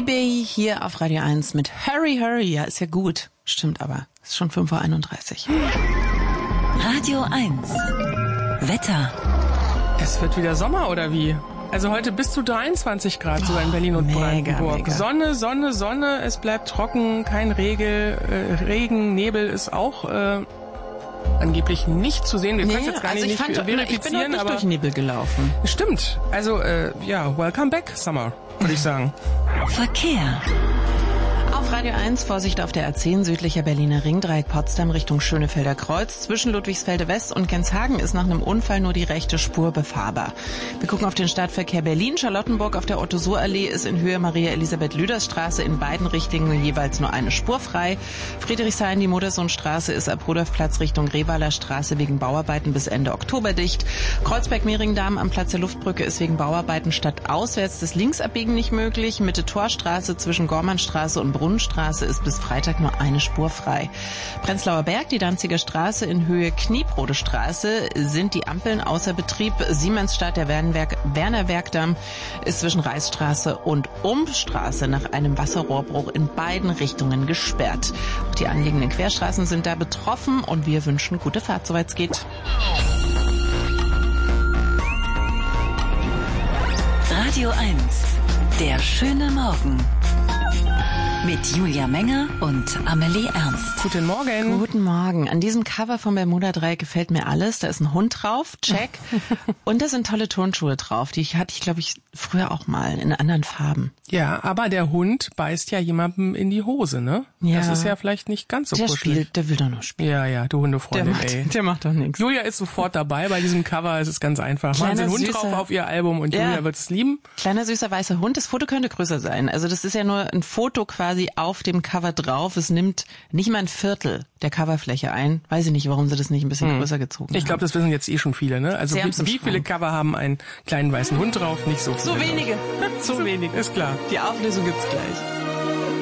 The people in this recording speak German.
Baby hier auf Radio 1 mit Hurry, Hurry. Ja, ist ja gut. Stimmt aber. Ist schon 5:31 Uhr. Radio 1. Wetter. Es wird wieder Sommer, oder wie? Also heute bis zu 23 Grad sogar in Berlin und Brandenburg. Mega. Sonne, Sonne, Sonne. Es bleibt trocken, kein Regen, Nebel ist auch angeblich nicht zu sehen. Wir können es jetzt gar nicht verifizieren, ich bin heute nicht aber durch Nebel gelaufen. Stimmt. Also welcome back, Summer, würde ich sagen. Verkehr. Auf Radio 1 Vorsicht auf der A10 südlicher Berliner Ringdreieck Potsdam Richtung Schönefelder Kreuz. Zwischen Ludwigsfelde West und Genshagen ist nach einem Unfall nur die rechte Spur befahrbar. Wir gucken auf den Stadtverkehr Berlin. Charlottenburg auf der Otto-Suhr-Allee ist in Höhe Maria-Elisabeth-Lüders-Straße in beiden Richtungen jeweils nur eine Spur frei. Friedrichshain, die Modersohnstraße ist ab Rudolfplatz Richtung Revaler Straße wegen Bauarbeiten bis Ende Oktober dicht. Kreuzberg-Mehringdamm am Platz der Luftbrücke ist wegen Bauarbeiten stadtauswärts das Linksabbiegen nicht möglich. Mitte Torstraße zwischen Gormannstraße und Brunnenstraße ist bis Freitag nur eine Spur frei. Prenzlauer Berg, die Danziger Straße in Höhe Kniebrode Straße sind die Ampeln außer Betrieb. Siemensstadt, der Wernerwerkdamm ist zwischen Reichsstraße und Umstraße nach einem Wasserrohrbruch in beiden Richtungen gesperrt. Auch die anliegenden Querstraßen sind da betroffen und wir wünschen gute Fahrt, soweit es geht. Radio 1. Der schöne Morgen. Mit Julia Menger und Amelie Ernst. Guten Morgen. Guten Morgen. An diesem Cover vom Bermuda-Dreieck gefällt mir alles. Da ist ein Hund drauf, check. Und da sind tolle Turnschuhe drauf. Die hatte ich, glaube ich, früher auch mal in anderen Farben. Ja, aber der Hund beißt ja jemandem in die Hose, ne? Ja. Das ist ja vielleicht nicht ganz so kuschelig. Der will doch nur spielen. Ja, du Hundefreundin, Der macht doch nichts. Julia ist sofort dabei bei diesem Cover. Es ist ganz einfach. Machen Sie einen Hund drauf auf ihr Album und Julia wird es lieben. Kleiner, süßer, weißer Hund. Das Foto könnte größer sein. Also das ist ja nur ein Foto quasi auf dem Cover drauf. Es nimmt nicht mal ein Viertel der Coverfläche ein. Weiß ich nicht, warum sie das nicht ein bisschen größer gezogen haben. Ich glaube, das wissen jetzt schon viele, ne? Also wie viele Cover haben einen kleinen weißen Hund drauf? Nicht so viele. So wenige. So wenig, ist klar. Die Auflösung gibt's gleich.